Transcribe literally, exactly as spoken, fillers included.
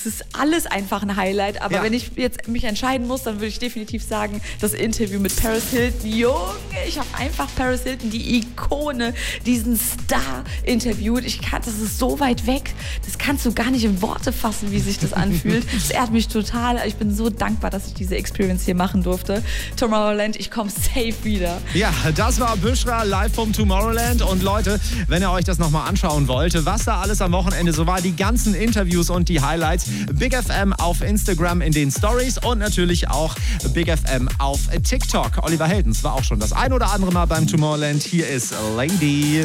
ist alles einfach ein Highlight. Aber Ja. wenn ich jetzt mich entscheiden muss, dann würde ich definitiv sagen, das Interview mit Paris Hilton. Junge, ich habe einfach Paris Hilton, die Ikone, diesen Star interviewt. Ich kann, das ist so weit weg. Das kannst du gar nicht in Worte fassen, wie sich das anfühlt. Das ehrt mich total. Ich bin so dankbar, dass ich diese Experience hier machen durfte. Tomorrowland, ich komme safe wieder. Ja, das war Büschra live vom Tomorrowland. Und Leute, wenn ihr euch das nochmal anschauen wollt, was da alles am Wochenende so war, die ganzen Interviews und die Highlights, Big F M auf Instagram in den Stories und natürlich auch Big F M auf TikTok. Oliver Heldens war auch schon das ein oder andere Mal beim Tomorrowland. Hier ist Lady.